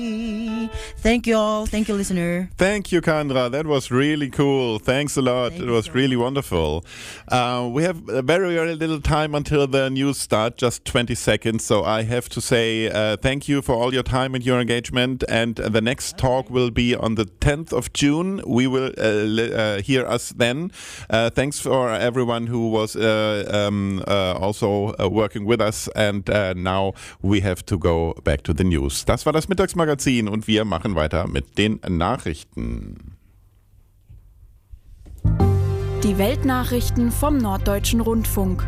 Thank you all. Thank you, listener. Thank you, Kandra. That was really cool. Thanks a lot. It was really wonderful. We have very, very little time until the news start, just 20 seconds. So I have to say thank you for all your time and your engagement. And the next talk will be on the 10th of June. We will hear us then. Thanks for everyone who was also working with us. And now we have to go back to the news. Das war das Mittagsmagazin und wir machen weiter mit den Nachrichten. Die Weltnachrichten vom Norddeutschen Rundfunk.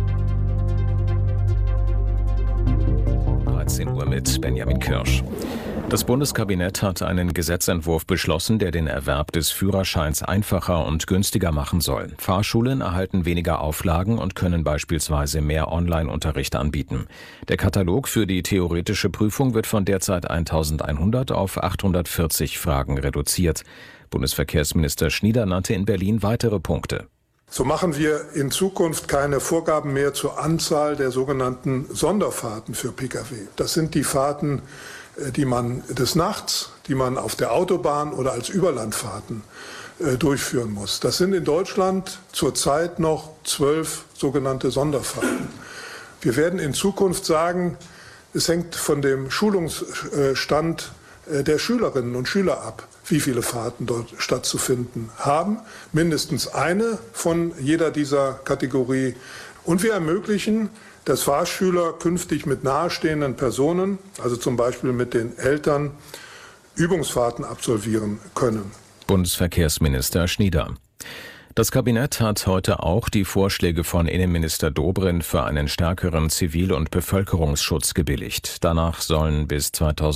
13 Uhr mit Benjamin Kirsch. Das Bundeskabinett hat einen Gesetzentwurf beschlossen, der den Erwerb des Führerscheins einfacher und günstiger machen soll. Fahrschulen erhalten weniger Auflagen und können beispielsweise mehr Online-Unterricht anbieten. Der Katalog für die theoretische Prüfung wird von derzeit 1100 auf 840 Fragen reduziert. Bundesverkehrsminister Schnieder nannte in Berlin weitere Punkte. So machen wir in Zukunft keine Vorgaben mehr zur Anzahl der sogenannten Sonderfahrten für Pkw. Das sind die Fahrten, die man des Nachts, die man auf der Autobahn oder als Überlandfahrten durchführen muss. Das sind in Deutschland zurzeit noch 12 sogenannte Sonderfahrten. Wir werden in Zukunft sagen, es hängt von dem Schulungsstand der Schülerinnen und Schüler ab, wie viele Fahrten dort stattzufinden haben. Mindestens eine von jeder dieser Kategorie. Und wir ermöglichen, dass Fahrschüler künftig mit nahestehenden Personen, also zum Beispiel mit den Eltern, Übungsfahrten absolvieren können. Bundesverkehrsminister Schnieder. Das Kabinett hat heute auch die Vorschläge von Innenminister Dobrindt für einen stärkeren Zivil- und Bevölkerungsschutz gebilligt. Danach sollen bis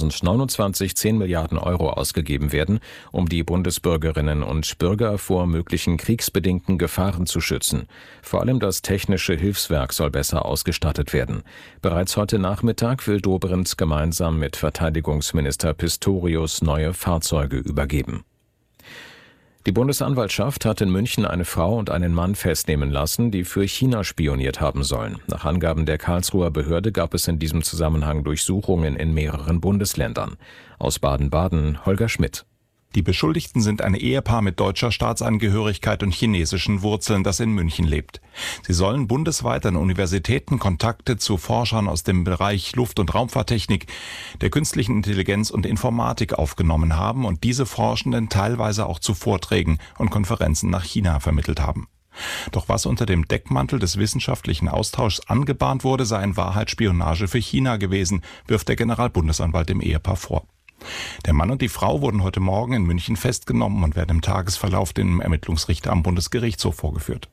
2029 10 Milliarden Euro ausgegeben werden, um die Bundesbürgerinnen und Bürger vor möglichen kriegsbedingten Gefahren zu schützen. Vor allem das Technische Hilfswerk soll besser ausgestattet werden. Bereits heute Nachmittag will Dobrindt gemeinsam mit Verteidigungsminister Pistorius neue Fahrzeuge übergeben. Die Bundesanwaltschaft hat in München eine Frau und einen Mann festnehmen lassen, die für China spioniert haben sollen. Nach Angaben der Karlsruher Behörde gab es in diesem Zusammenhang Durchsuchungen in mehreren Bundesländern. Aus Baden-Baden Holger Schmidt. Die Beschuldigten sind ein Ehepaar mit deutscher Staatsangehörigkeit und chinesischen Wurzeln, das in München lebt. Sie sollen bundesweit an Universitäten Kontakte zu Forschern aus dem Bereich Luft- und Raumfahrttechnik, der künstlichen Intelligenz und Informatik aufgenommen haben und diese Forschenden teilweise auch zu Vorträgen und Konferenzen nach China vermittelt haben. Doch was unter dem Deckmantel des wissenschaftlichen Austauschs angebahnt wurde, sei in Wahrheit Spionage für China gewesen, wirft der Generalbundesanwalt dem Ehepaar vor. Der Mann und die Frau wurden heute Morgen in München festgenommen und werden im Tagesverlauf dem Ermittlungsrichter am Bundesgerichtshof vorgeführt.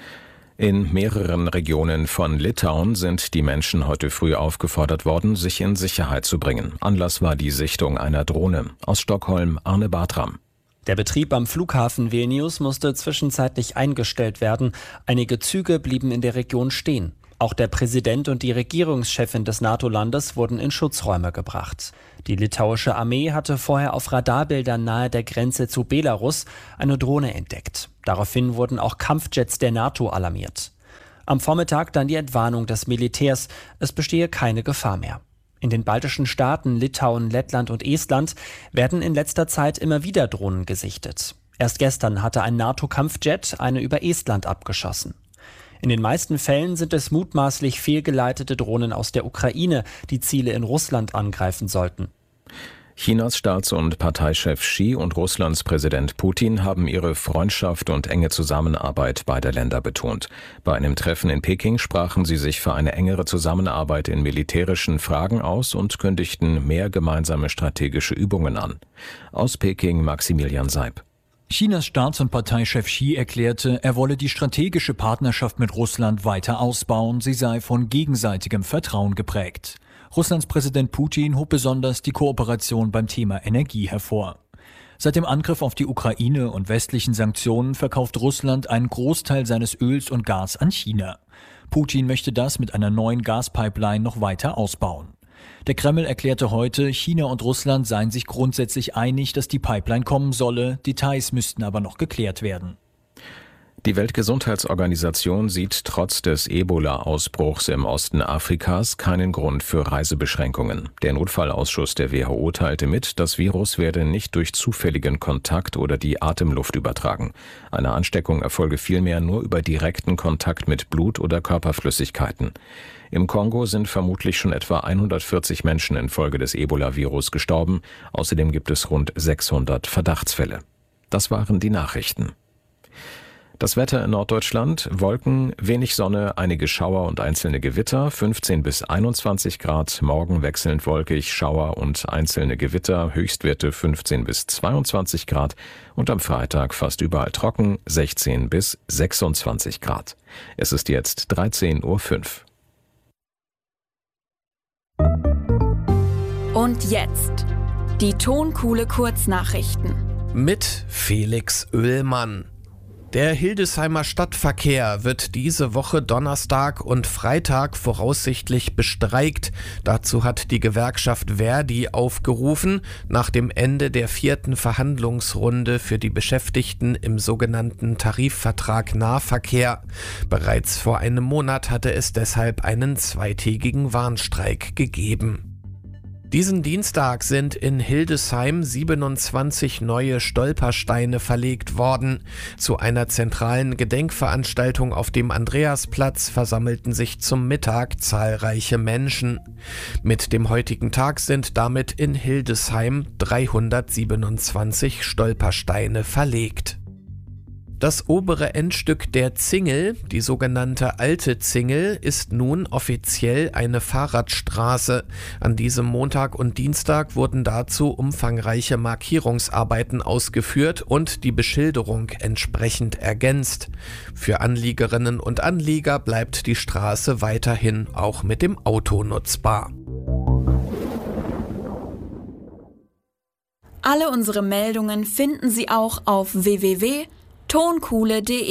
In mehreren Regionen von Litauen sind die Menschen heute früh aufgefordert worden, sich in Sicherheit zu bringen. Anlass war die Sichtung einer Drohne. Aus Stockholm Arne Bartram. Der Betrieb am Flughafen Vilnius musste zwischenzeitlich eingestellt werden. Einige Züge blieben in der Region stehen. Auch der Präsident und die Regierungschefin des NATO-Landes wurden in Schutzräume gebracht. Die litauische Armee hatte vorher auf Radarbildern nahe der Grenze zu Belarus eine Drohne entdeckt. Daraufhin wurden auch Kampfjets der NATO alarmiert. Am Vormittag dann die Entwarnung des Militärs, es bestehe keine Gefahr mehr. In den baltischen Staaten Litauen, Lettland und Estland werden in letzter Zeit immer wieder Drohnen gesichtet. Erst gestern hatte ein NATO-Kampfjet eine über Estland abgeschossen. In den meisten Fällen sind es mutmaßlich fehlgeleitete Drohnen aus der Ukraine, die Ziele in Russland angreifen sollten. Chinas Staats- und Parteichef Xi und Russlands Präsident Putin haben ihre Freundschaft und enge Zusammenarbeit beider Länder betont. Bei einem Treffen in Peking sprachen sie sich für eine engere Zusammenarbeit in militärischen Fragen aus und kündigten mehr gemeinsame strategische Übungen an. Aus Peking Maximilian Seib. Chinas Staats- und Parteichef Xi erklärte, er wolle die strategische Partnerschaft mit Russland weiter ausbauen, sie sei von gegenseitigem Vertrauen geprägt. Russlands Präsident Putin hob besonders die Kooperation beim Thema Energie hervor. Seit dem Angriff auf die Ukraine und westlichen Sanktionen verkauft Russland einen Großteil seines Öls und Gas an China. Putin möchte das mit einer neuen Gaspipeline noch weiter ausbauen. Der Kreml erklärte heute, China und Russland seien sich grundsätzlich einig, dass die Pipeline kommen solle, Details müssten aber noch geklärt werden. Die Weltgesundheitsorganisation sieht trotz des Ebola-Ausbruchs im Osten Afrikas keinen Grund für Reisebeschränkungen. Der Notfallausschuss der WHO teilte mit, das Virus werde nicht durch zufälligen Kontakt oder die Atemluft übertragen. Eine Ansteckung erfolge vielmehr nur über direkten Kontakt mit Blut oder Körperflüssigkeiten. Im Kongo sind vermutlich schon etwa 140 Menschen infolge des Ebola-Virus gestorben. Außerdem gibt es rund 600 Verdachtsfälle. Das waren die Nachrichten. Das Wetter in Norddeutschland: Wolken, wenig Sonne, einige Schauer und einzelne Gewitter, 15 bis 21 Grad. Morgen wechselnd wolkig, Schauer und einzelne Gewitter, Höchstwerte 15 bis 22 Grad. Und am Freitag fast überall trocken, 16 bis 26 Grad. Es ist jetzt 13:05 Uhr. Und jetzt die Tonkuhle Kurznachrichten. Mit Felix Oehlmann. Der Hildesheimer Stadtverkehr wird diese Woche Donnerstag und Freitag voraussichtlich bestreikt. Dazu hat die Gewerkschaft ver.di aufgerufen, nach dem Ende der 4. Verhandlungsrunde für die Beschäftigten im sogenannten Tarifvertrag Nahverkehr. Bereits vor einem Monat hatte es deshalb einen zweitägigen Warnstreik gegeben. Diesen Dienstag sind in Hildesheim 27 neue Stolpersteine verlegt worden. Zu einer zentralen Gedenkveranstaltung auf dem Andreasplatz versammelten sich zum Mittag zahlreiche Menschen. Mit dem heutigen Tag sind damit in Hildesheim 327 Stolpersteine verlegt. Das obere Endstück der Zingel, die sogenannte Alte Zingel, ist nun offiziell eine Fahrradstraße. An diesem Montag und Dienstag wurden dazu umfangreiche Markierungsarbeiten ausgeführt und die Beschilderung entsprechend ergänzt. Für Anliegerinnen und Anlieger bleibt die Straße weiterhin auch mit dem Auto nutzbar. Alle unsere Meldungen finden Sie auch auf www.tonkuhle.de.